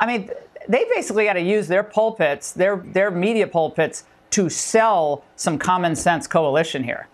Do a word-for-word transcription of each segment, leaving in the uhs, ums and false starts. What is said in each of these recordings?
I mean, they basically got to use their pulpits, their their media pulpits, to sell some common sense coalition here.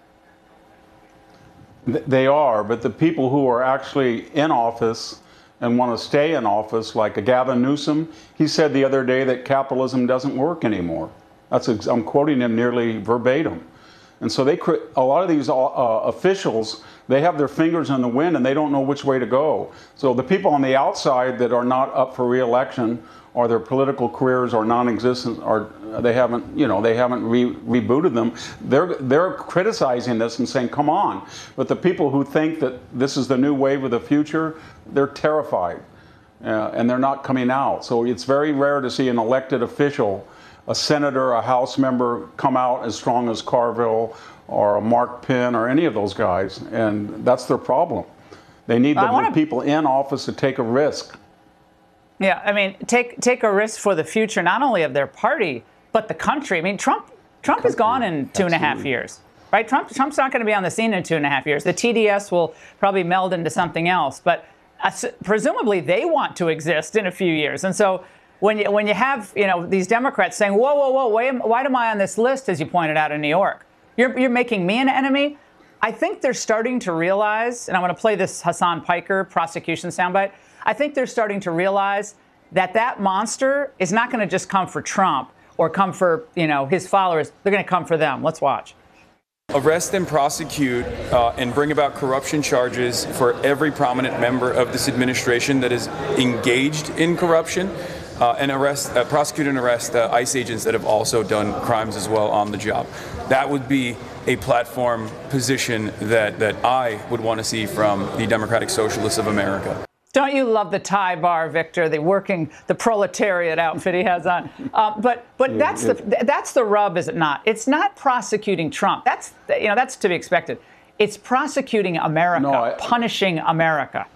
They are, but the people who are actually in office and want to stay in office, like a Gavin Newsom, he said the other day that capitalism doesn't work anymore. That's ex- I'm quoting him nearly verbatim. And so they, a lot of these uh, officials, they have their fingers in the wind and they don't know which way to go. So the people on the outside that are not up for re-election, or their political careers are non-existent, or they haven't, you know, they haven't re- rebooted them, they're they're criticizing this and saying, "Come on!" But the people who think that this is the new wave of the future, they're terrified, uh, and they're not coming out. So it's very rare to see an elected official, a senator, a House member, come out as strong as Carville or a Mark Penn or any of those guys, and that's their problem. They need the wanna... people in office to take a risk. Yeah, I mean, take take a risk for the future, not only of their party, but the country. I mean, Trump Trump country. is gone in two and a half years, right? Trump Trump's not going to be on the scene in two and a half years. The T D S will probably meld into something else, but uh, presumably they want to exist in a few years. And so when you when you have you know these Democrats saying, "Whoa, whoa, whoa, why am, why am I on this list?" as you pointed out in New York, you're you're making me an enemy. I think they're starting to realize, and I'm going to play this Hassan Piker prosecution soundbite. I think they're starting to realize that that monster is not going to just come for Trump or come for, you know, his followers. They're going to come for them. Let's watch. Arrest and prosecute uh, and bring about corruption charges for every prominent member of this administration that is engaged in corruption, uh, and arrest, uh, prosecute and arrest uh, ICE agents that have also done crimes as well on the job. That would be a platform position that, that I would want to see from the Democratic Socialists of America. Don't you love the tie bar, Victor? The working, the proletariat outfit he has on. Uh, but but yeah, that's yeah. the that's the rub, is it not? It's not prosecuting Trump. That's you know that's to be expected. It's prosecuting America, no, I, punishing America.